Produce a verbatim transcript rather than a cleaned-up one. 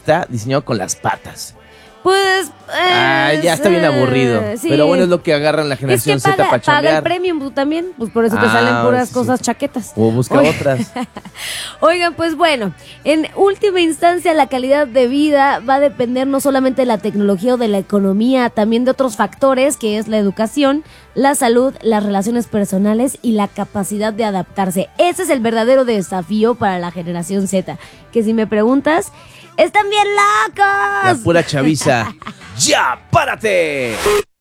está diseñado con las patas. Pues... Eh, ah, ya está bien aburrido. Eh, sí. Pero bueno, es lo que agarran la generación es que paga, Z para chambear. paga el premium tú también, pues por eso te Ah, salen puras sí, cosas sí. chaquetas. O busca Oye, otras. Oigan, pues bueno, en última instancia la calidad de vida va a depender no solamente de la tecnología o de la economía, también de otros factores que es la educación, la salud, las relaciones personales y la capacidad de adaptarse. Ese es el verdadero desafío para la generación Z, que si me preguntas, ¡están bien locos! La pura chaviza. ¡Ya, párate!